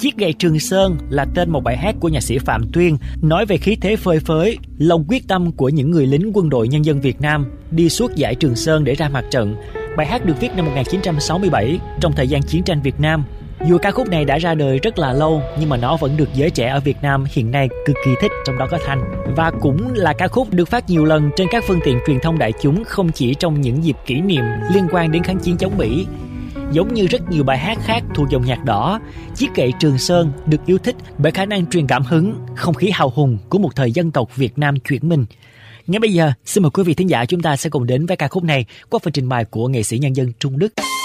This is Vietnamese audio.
Chiếc gậy Trường Sơn là tên một bài hát của nhạc sĩ Phạm Tuyên, nói về khí thế phơi phới, lòng quyết tâm của những người lính quân đội nhân dân Việt Nam đi suốt dải Trường Sơn để ra mặt trận. Bài hát được viết năm 1967 trong thời gian chiến tranh Việt Nam. Dù ca khúc này đã ra đời rất là lâu, nhưng mà nó vẫn được giới trẻ ở Việt Nam hiện nay cực kỳ thích, trong đó có Thanh. Và cũng là ca khúc được phát nhiều lần trên các phương tiện truyền thông đại chúng, không chỉ trong những dịp kỷ niệm liên quan đến kháng chiến chống Mỹ. Giống như rất nhiều bài hát khác thuộc dòng nhạc đỏ, Chiếc gậy Trường Sơn được yêu thích bởi khả năng truyền cảm hứng, không khí hào hùng của một thời dân tộc Việt Nam chuyển mình. Ngay bây giờ, xin mời quý vị thính giả chúng ta sẽ cùng đến với ca khúc này qua phần trình bày của nghệ sĩ nhân dân Trung Đức.